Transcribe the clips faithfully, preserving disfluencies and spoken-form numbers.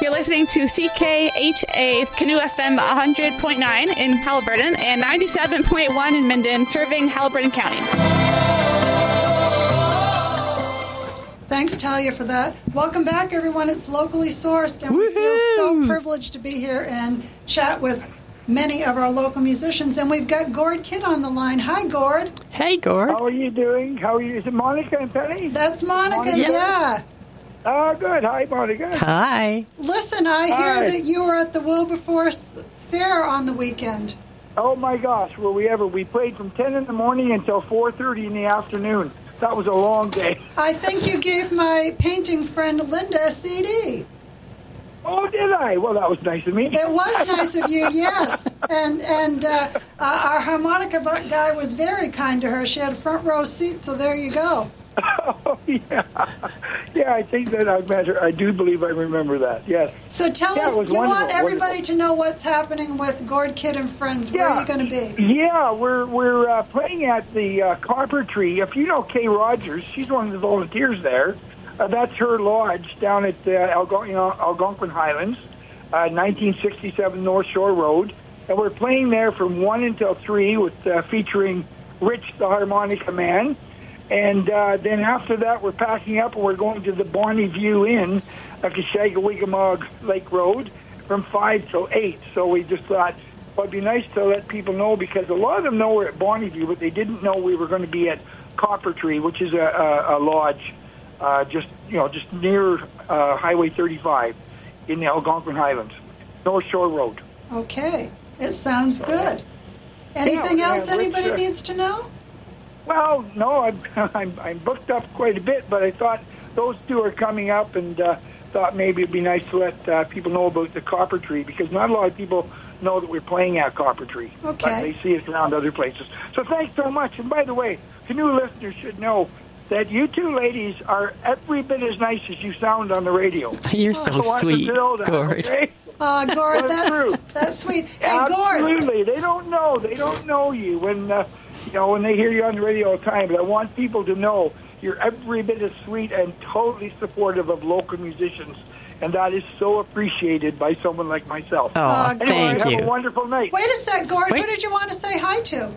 You're listening to C K H A Canoe F M one hundred point nine in Haliburton and ninety-seven point one in Minden, serving Haliburton County. Thanks, Talia, for that. Welcome back, everyone. It's Locally Sourced, and we Woo-hoo! feel so privileged to be here and chat with many of our local musicians. And we've got Gord Kidd on the line. Hi, Gord. Hey, Gord. How are you doing? How are you? Is it Monica and Penny? That's Monica, Monica? yeah. Oh, good. Hi, Monica. Hi. Listen, I hear Hi. that you were at the Wilberforce Fair on the weekend. Oh, my gosh. Were we ever? We played from ten in the morning until four thirty in the afternoon. That was a long day. I think you gave my painting friend Linda a C D. Oh, did I? Well, that was nice of me. It was nice of you, yes. And and uh, uh, our harmonica guy was very kind to her. She had a front row seat, so there you go. Oh, yeah. Yeah, I think that I met her. I do believe I remember that, yes. So tell Yeah, us, it was you want wonderful, everybody wonderful. to know what's happening with Gord Kidd and Friends. Where Yeah. are you going to be? Yeah, we're we're uh, playing at the uh, Copper Tree. If you know Kay Rogers, she's one of the volunteers there. Uh, that's her lodge down at uh, Algon- you know, Algonquin Highlands, uh, nineteen sixty-seven North Shore Road. And we're playing there from one until three with uh, featuring Rich the Harmonica Man. And uh, then after that, we're packing up and we're going to the Bonnie View Inn at the Shagawigamog Lake Road from five till eight. So we just thought, well, it'd be nice to let people know because a lot of them know we're at Bonnie View, but they didn't know we were going to be at Copper Tree, which is a, a, a lodge uh, just, you know, just near uh, Highway thirty-five in the Algonquin Highlands, North Shore Road. Okay. It sounds good. Anything Yeah, else yeah, anybody Rich, uh, needs to know? Well, no, I'm, I'm I'm booked up quite a bit, but I thought those two are coming up, and uh, thought maybe it'd be nice to let uh, people know about the Copper Tree because not a lot of people know that we're playing at Copper Tree. Okay. But they see us around other places. So thanks so much. And by the way, canoe listeners should know that you two ladies are every bit as nice as you sound on the radio. You're I so want them sweet, to know that, Gord. okay? Uh, Gord, That's true. that's, that's sweet. Hey, Gord. Absolutely. They don't know. They don't know you when uh, you know when they hear you on the radio all the time. But I want people to know you're every bit as sweet and totally supportive of local musicians, and that is so appreciated by someone like myself. Oh, Uh, Anyway, thank have you. a wonderful night. Wait a sec, Gord. Wait. Who did you want to say hi to?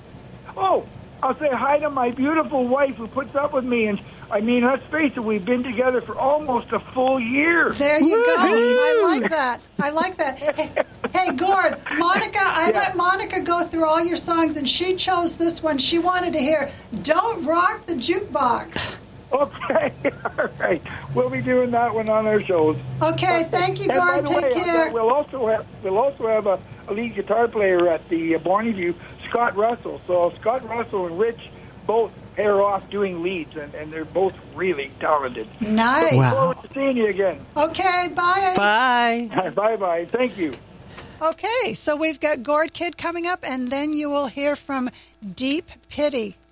Oh, I'll say hi to my beautiful wife who puts up with me. And I mean, let's face it, we've been together for almost a full year. There you go. Woo-hoo. I like that. I like that. Hey, hey, Gord, Monica, I Yeah. let Monica go through all your songs, and she chose this one. She wanted to hear Don't Rock the Jukebox. Okay, all right. We'll be doing that one on our shows. Okay, thank you, And by Gord. the Take way, care. We'll also have we'll also have a, a lead guitar player at the uh, Bonnie View, Scott Russell. So Scott Russell and Rich both pair off doing leads, and, and they're both really talented. Nice. Wow. Look forward to seeing you again. Okay, bye. Bye. Bye bye. Thank you. Okay, so we've got Gord Kidd coming up, and then you will hear from Deep Pity.